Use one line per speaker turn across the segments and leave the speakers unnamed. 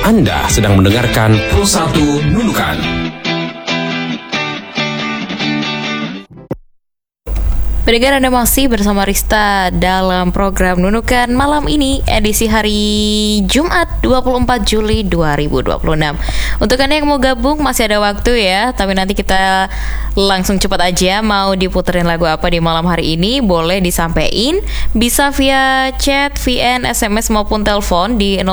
Anda sedang mendengarkan Pro 1 Nunukan.
Pendengar, Anda masih bersama Rista dalam program Nunukan malam ini, edisi hari Jumat 24 Juli 2026. Untuk Anda yang mau gabung masih ada waktu ya, tapi nanti kita langsung cepat aja. Mau diputerin lagu apa di malam hari ini boleh disampaikan, bisa via chat, VN, SMS maupun telepon di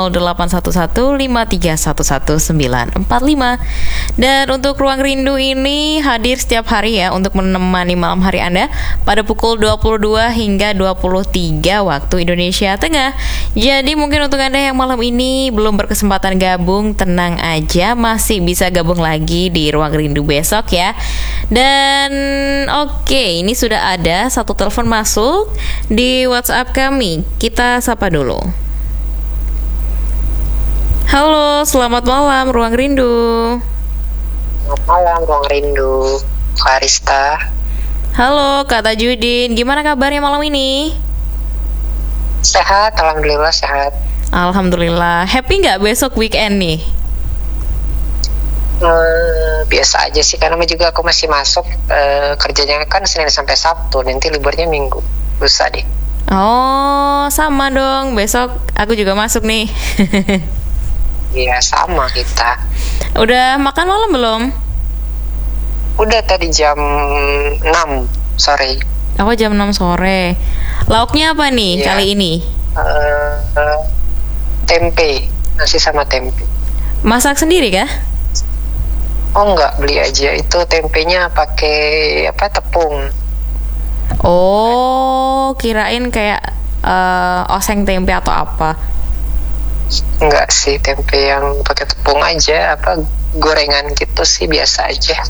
081153111945. Dan untuk Ruang Rindu ini hadir setiap hari ya untuk menemani malam hari Anda pada pukul 22 hingga 23 waktu Indonesia Tengah. Jadi mungkin untuk Anda yang malam ini belum berkesempatan gabung, tenang aja, masih bisa gabung lagi di Ruang Rindu besok ya. Dan oke, ini sudah ada satu telepon masuk di WhatsApp kami. Kita sapa dulu. Halo, selamat malam Ruang Rindu.
Selamat malam Ruang Rindu, Kak Rista.
Halo Kak Tajudin, gimana kabarnya malam ini?
Sehat, alhamdulillah sehat.
Alhamdulillah. Happy nggak besok weekend nih?
Biasa aja sih, karena juga aku masih masuk kerjanya kan Senin sampai Sabtu, nanti liburnya Minggu, lusa deh.
Oh, sama dong. Besok aku juga masuk nih.
Iya, sama kita.
Udah makan malam belum?
Udah tadi jam 6 sore.
Aku jam 6 sore. Lauknya apa nih kali ini?
Tempe, nasi sama tempe.
Masak sendiri kah?
Oh enggak, beli aja. Itu tempenya pakai tepung.
Oh, kirain kayak oseng tempe atau apa?
Enggak sih, tempe yang pakai tepung aja, gorengan gitu sih, biasa aja.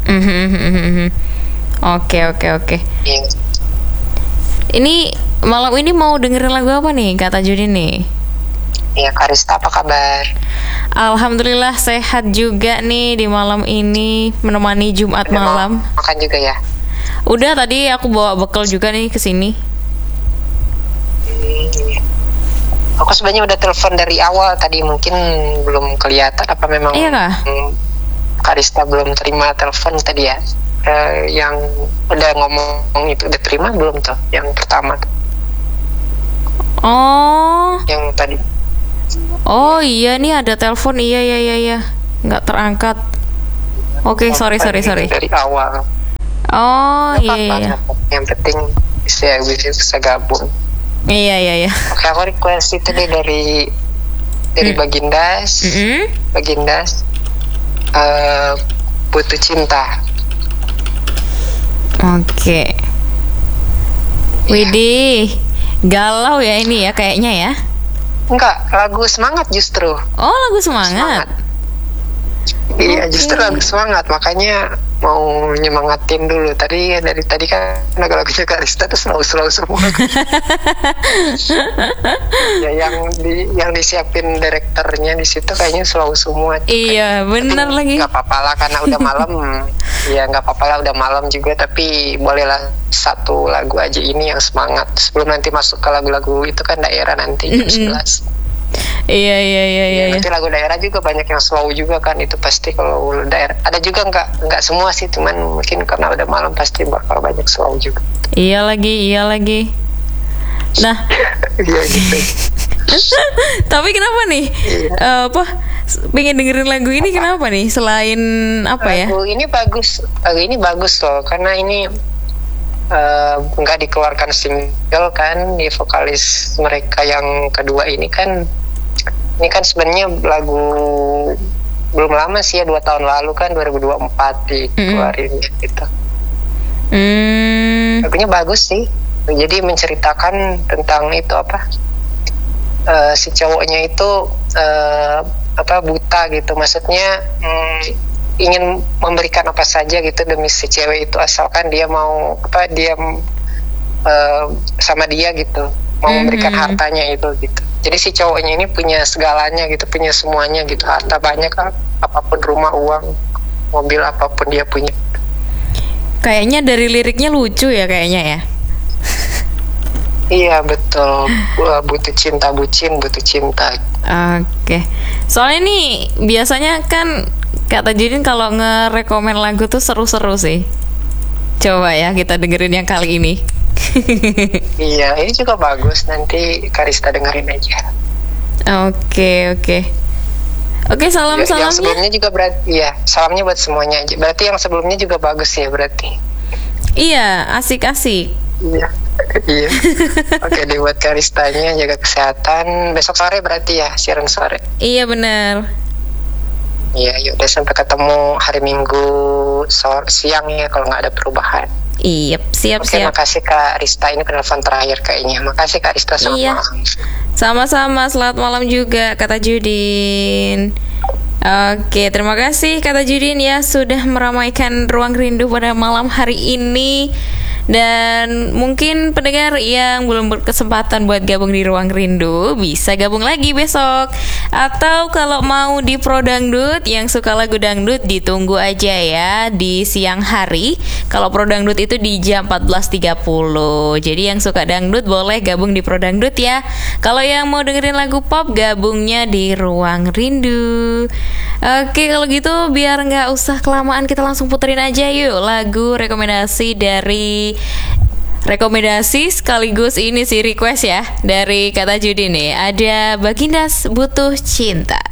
Oke.
Iya.
Ini malam ini mau dengerin lagu apa nih Kak Tajudin nih?
Iya, Kak Rista, apa kabar?
Alhamdulillah sehat juga nih di malam ini, menemani Jumat malam.
Makan juga ya?
Udah, tadi aku bawa bekal juga nih ke sini.
Aku sebenarnya udah telepon dari awal tadi, mungkin belum kelihatan apa memang.
Iya kah?
Kak Rista belum terima telepon tadi ya. Yang udah ngomong itu udah terima belum tuh? Yang pertama tuh.
Oh.
Yang tadi.
Oh iya, nih ada telepon. Iya. Nggak terangkat. Oke, sorry.
Dari awal.
Oh iya.
Yang penting bisa gabung.
Iya.
Oke, aku request itu deh dari Bagindas. Bagindas. Butuh Cinta.
Oke. Widih, galau ya ini ya kayaknya ya.
Enggak, lagu semangat justru.
Oh, lagu semangat.
Iya, justru lagu semangat, makanya mau nyemangatin dulu. Dari tadi kan lagu-lagunya Kak Rista tuh slow semua. Ya, yang disiapin direkturnya di situ kayaknya slow semua.
Iya, benar lagi.
Nggak apa-apa lah karena udah malam. Ya nggak apa-apa lah udah malam juga, tapi bolehlah satu lagu aja ini yang semangat. Sebelum nanti masuk ke lagu-lagu itu kan daerah nanti jam 11.
Iya.
Nanti lagu daerah juga banyak yang slow juga kan, itu pasti kalau daerah. Ada juga nggak semua sih, cuman mungkin karena udah malam pasti bakal banyak slow juga.
Iya lagi. Nah,
iya gitu.
tapi kenapa nih? Pengen dengerin lagu ini kenapa nih? Selain apa ya?
Lagu ini bagus loh, karena ini nggak dikeluarkan single kan, di vokalis mereka yang kedua ini kan sebenarnya lagu belum lama sih ya, 2 tahun lalu kan 2024 dikeluarin gitu. Lagunya bagus sih, jadi menceritakan tentang itu si cowoknya itu buta gitu, maksudnya ingin memberikan apa saja gitu demi si cewek itu, asalkan dia mau sama dia gitu, mau memberikan hartanya itu gitu. Jadi si cowoknya ini punya segalanya gitu, punya semuanya gitu, harta banyak, apapun, rumah, uang, mobil, apapun dia punya.
Kayaknya dari liriknya lucu ya kayaknya ya.
Iya betul. Butuh cinta bucin, butuh cinta.
Oke. Soalnya nih biasanya kan kata Judin kalau ngerekomen lagu tuh seru-seru sih. Coba ya kita dengerin yang kali ini.
Iya, ini juga bagus. Nanti Karista dengerin aja.
Oke. Oke,
Yang
salamnya.
sebelumnya juga berarti, ya salamnya buat semuanya aja. Berarti yang sebelumnya juga bagus ya berarti.
Iya, asik-asik.
Iya. Iya. Oke, deh buat Karistanya jaga kesehatan. Besok sore berarti ya, siaran sore.
Iya bener.
Iya, yaudah sampai ketemu hari Minggu siang ya kalau nggak ada perubahan.
Iya,
Oke,
siap.
makasih Kak Rista, ini penelpon terakhir kayaknya. Makasih Kak Rista, selamat
Iya.
malam.
Sama-sama, selamat malam juga kata Judin. Oke, terima kasih kata Judin ya sudah meramaikan Ruang Rindu pada malam hari ini. Dan mungkin pendengar yang belum berkesempatan buat gabung di Ruang Rindu bisa gabung lagi besok. Atau kalau mau di Pro Dangdut yang suka lagu dangdut ditunggu aja ya di siang hari. Kalau Pro Dangdut itu di jam 14.30. Jadi yang suka dangdut boleh gabung di Pro Dangdut ya. Kalau yang mau dengerin lagu pop gabungnya di Ruang Rindu. Oke, kalau gitu biar nggak usah kelamaan kita langsung puterin aja yuk lagu rekomendasi sekaligus ini sih request ya dari kata Judi nih. Ada Bagindas Butuh Cinta.